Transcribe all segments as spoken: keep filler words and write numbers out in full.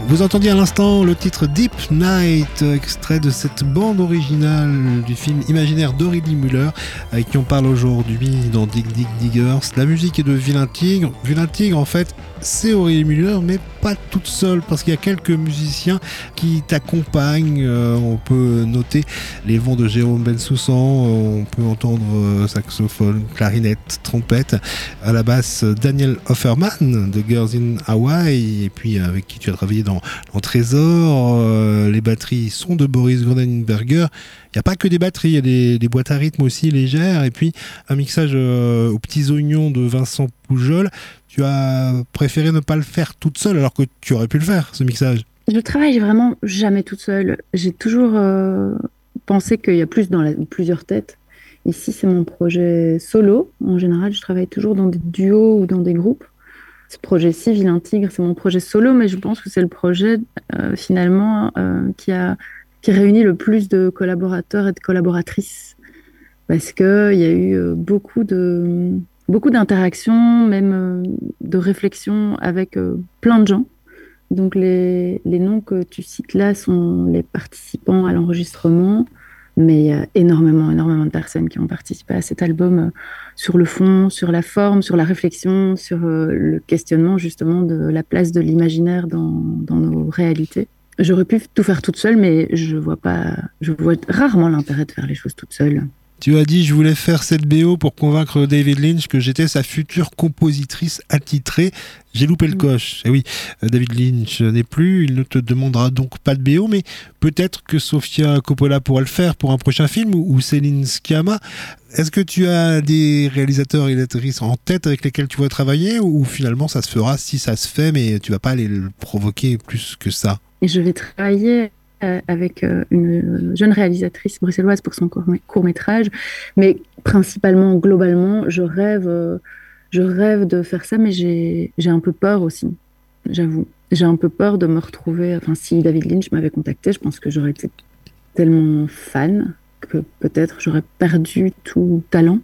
Vous entendiez à l'instant le titre Deep Night, extrait de cette bande originale du film imaginaire d'Aurélie Müller, avec qui on parle aujourd'hui dans Dig Dig Diggers. La musique est de Vilain Tigre. Vilain Tigre, en fait, c'est Aurélie Müller, mais pas toute seule, parce qu'il y a quelques musiciens qui t'accompagnent. Euh, on peut noter les vents de Jérôme Bensoussan, on peut entendre euh, saxophone, clarinette, trompette. À la basse, Daniel Offerman de Girls in Hawaii, et puis avec qui tu as travaillé dans, dans Trésor. Euh, les batteries sont de Boris Gronenberger. Il n'y a pas que des batteries, il y a des, des boîtes à rythme aussi légères, et puis un mixage euh, aux petits oignons de Vincent Poujol. Tu as préféré ne pas le faire toute seule, alors que tu aurais pu le faire, ce mixage. Je travaille vraiment jamais toute seule. J'ai toujours euh, pensé qu'il y a plus dans la, plusieurs têtes. Ici, c'est mon projet solo. En général, je travaille toujours dans des duos ou dans des groupes. Ce projet-ci, Vilain Tigre, c'est mon projet solo, mais je pense que c'est le projet euh, finalement euh, qui a qui réunit le plus de collaborateurs et de collaboratrices, parce que il y a eu euh, beaucoup de beaucoup d'interactions, même euh, de réflexions avec euh, plein de gens. Donc les les noms que tu cites là sont les participants à l'enregistrement. Mais il y a énormément, énormément de personnes qui ont participé à cet album euh, sur le fond, sur la forme, sur la réflexion, sur euh, le questionnement justement de la place de l'imaginaire dans, dans nos réalités. J'aurais pu tout faire toute seule, mais je vois pas, je vois rarement l'intérêt de faire les choses toute seule. Tu as dit, je voulais faire cette B O pour convaincre David Lynch que j'étais sa future compositrice attitrée. J'ai loupé le coche. Et oui, David Lynch n'est plus, il ne te demandera donc pas de B O, mais peut-être que Sofia Coppola pourra le faire pour un prochain film, ou Céline Sciamma. Est-ce que tu as des réalisateurs et réalisatrices en tête avec lesquels tu vas travailler, ou finalement ça se fera si ça se fait, mais tu vas pas aller le provoquer plus que ça? Et je vais travailler avec une jeune réalisatrice bruxelloise pour son court-métrage, mais principalement, globalement, je rêve, je rêve de faire ça, mais j'ai, j'ai un peu peur aussi, j'avoue. J'ai un peu peur de me retrouver, enfin, si David Lynch m'avait contacté, je pense que j'aurais été tellement fan que peut-être j'aurais perdu tout talent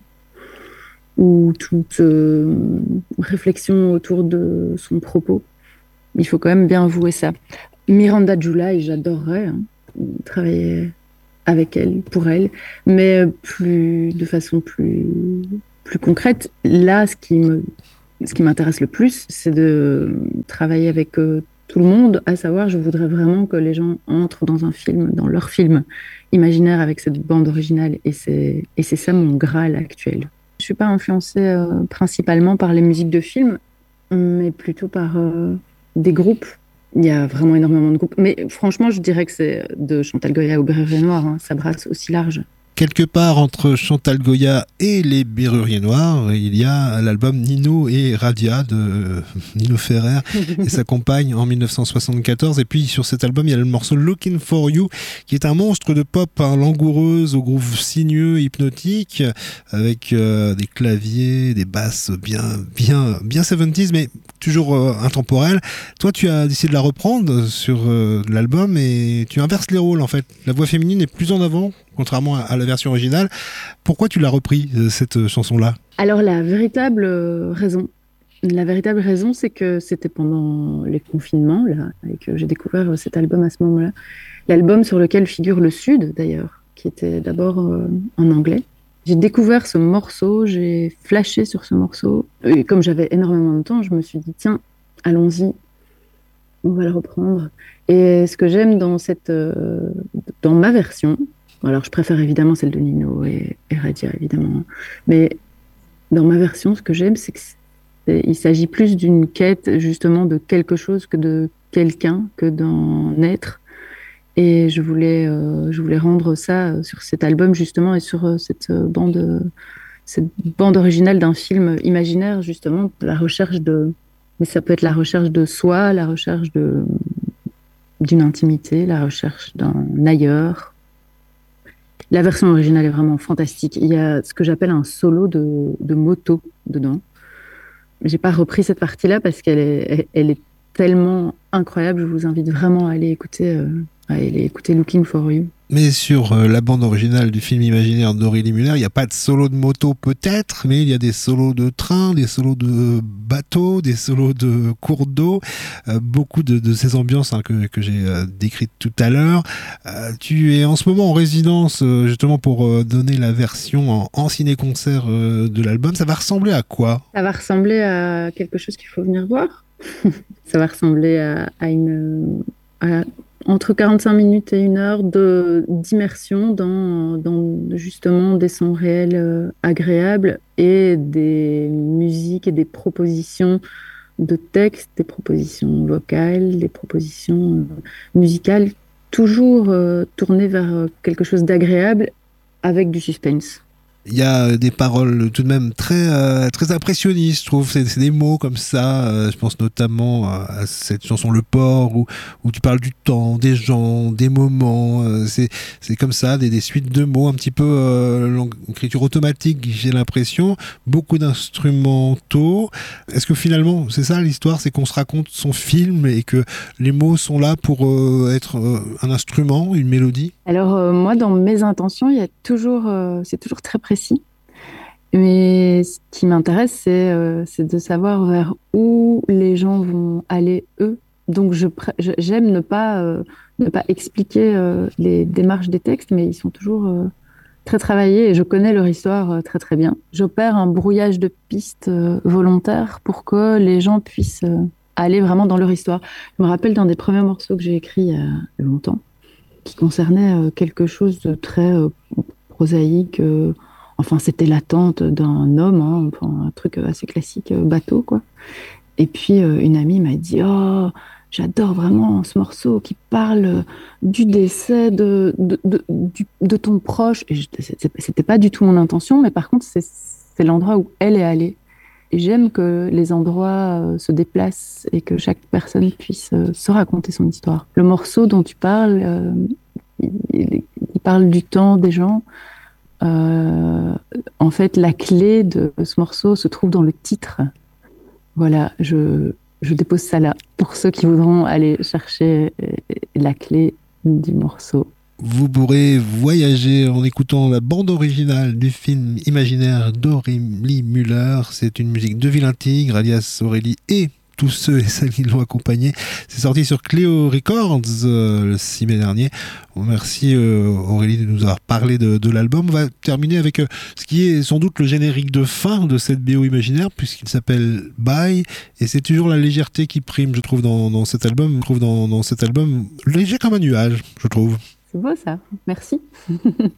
ou toute euh, réflexion autour de son propos. Il faut quand même bien avouer ça. Miranda July, j'adorerais hein, travailler avec elle, pour elle, mais plus, de façon plus, plus concrète. Là, ce qui me, ce qui m'intéresse le plus, c'est de travailler avec euh, tout le monde, à savoir, je voudrais vraiment que les gens entrent dans un film, dans leur film imaginaire avec cette bande originale, et c'est, et c'est ça mon Graal actuel. Je suis pas influencée euh, principalement par les musiques de films, mais plutôt par euh, des groupes. Il y a vraiment énormément de groupes. Mais franchement, je dirais que c'est de Chantal Goya au Berrurier Noir. Hein. Ça brasse aussi large. Quelque part entre Chantal Goya et les Berruriers Noirs, il y a l'album Nino et Radia de euh, Nino Ferrer et sa compagne en dix-neuf cent soixante-quatorze. Et puis sur cet album, il y a le morceau Looking for You, qui est un monstre de pop hein, langoureuse, au groove sinueux, hypnotique, avec euh, des claviers, des basses bien, bien, bien soixante-dix, mais toujours euh, intemporelles. Toi, tu as décidé de la reprendre sur euh, l'album et tu inverses les rôles en fait. La voix féminine est plus en avant, contrairement à la version originale. Pourquoi tu l'as repris, cette chanson-là? Alors, la véritable raison, la véritable raison, c'est que c'était pendant les confinements, là, et que j'ai découvert cet album à ce moment-là. L'album sur lequel figure Le Sud, d'ailleurs, qui était d'abord euh, en anglais. J'ai découvert ce morceau, j'ai flashé sur ce morceau. Et comme j'avais énormément de temps, je me suis dit, tiens, allons-y, on va le reprendre. Et ce que j'aime dans cette, euh, dans ma version, alors je préfère évidemment celle de Nino et, et Radia, évidemment, mais dans ma version, ce que j'aime, c'est qu'il s'agit plus d'une quête, justement, de quelque chose que de quelqu'un, que d'en être. Et je voulais, euh, je voulais rendre ça sur cet album, justement, et sur euh, cette bande, cette bande originale d'un film imaginaire, justement, la recherche de... Mais ça peut être la recherche de soi, la recherche de, d'une intimité, la recherche d'un ailleurs. La version originale est vraiment fantastique. Il y a ce que j'appelle un solo de, de moto dedans. J'ai pas repris cette partie-là parce qu'elle est, elle, elle est tellement incroyable. Je vous invite vraiment à aller écouter, euh, à aller écouter Looking for You. Mais sur euh, la bande originale du film imaginaire d'Aurélie Muller, il n'y a pas de solo de moto peut-être, mais il y a des solos de train, des solos de bateau, des solos de cours d'eau, euh, beaucoup de, de ces ambiances hein, que, que j'ai euh, décrites tout à l'heure. Euh, tu es en ce moment en résidence euh, justement pour euh, donner la version en, en ciné-concert euh, de l'album. Ça va ressembler à quoi? Ça va ressembler à quelque chose qu'il faut venir voir. Ça va ressembler à, à une... à entre quarante-cinq minutes et une heure de, d'immersion dans, dans justement des sons réels euh, agréables et des musiques et des propositions de textes, des propositions vocales, des propositions euh, musicales, toujours euh, tournées vers euh, quelque chose d'agréable avec du suspense. Il y a des paroles tout de même très, euh, très impressionnistes, je trouve. C'est, c'est des mots comme ça. Euh, je pense notamment à cette chanson Le Port, où, où tu parles du temps, des gens, des moments. Euh, c'est, c'est comme ça, des, des suites de mots, un petit peu euh, l'écriture automatique, j'ai l'impression. Beaucoup d'instrumentaux. Est-ce que finalement, c'est ça l'histoire, c'est qu'on se raconte son film et que les mots sont là pour euh, être euh, un instrument, une mélodie? Alors euh, moi, dans mes intentions, il y a toujours, euh, c'est toujours très précis. Mais ce qui m'intéresse, c'est euh, c'est de savoir vers où les gens vont aller eux. Donc je, pr- je- j'aime ne pas euh, ne pas expliquer euh, les démarches des textes, mais ils sont toujours euh, très travaillés et je connais leur histoire euh, très très bien. J'opère un brouillage de pistes euh, volontaire pour que les gens puissent euh, aller vraiment dans leur histoire. Je me rappelle d'un des premiers morceaux que j'ai écrit il y a longtemps, qui concernait euh, quelque chose de très euh, prosaïque. euh, Enfin, c'était l'attente d'un homme, hein, enfin, un truc assez classique, euh, bateau, quoi. Et puis, euh, une amie m'a dit, oh, j'adore vraiment ce morceau qui parle euh, du décès de, de, de, du- de ton proche. Et je- c'était c'était pas du tout mon intention, mais par contre, c'est c'est l'endroit où elle est allée. Et j'aime que les endroits euh, se déplacent et que chaque personne puisse euh, se raconter son histoire. Le morceau dont tu parles, euh, il, il parle du temps des gens. Euh, En fait, la clé de ce morceau se trouve dans le titre. Voilà, je, je dépose ça là pour ceux qui voudront aller chercher euh, la clé du morceau. Vous pourrez voyager en écoutant la bande originale du film imaginaire d'Aurélie Muller. C'est une musique de Vilain Tigre, alias Aurélie et tous ceux et celles qui l'ont accompagné. C'est sorti sur Cléo Records euh, le six mai dernier. Merci euh, Aurélie de nous avoir parlé de, de l'album. On va terminer avec euh, ce qui est sans doute le générique de fin de cette B O imaginaire, puisqu'il s'appelle Bye, et c'est toujours la légèreté qui prime, je trouve, dans, dans cet album. Je trouve dans, dans cet album léger comme un nuage, je trouve. C'est beau ça, merci.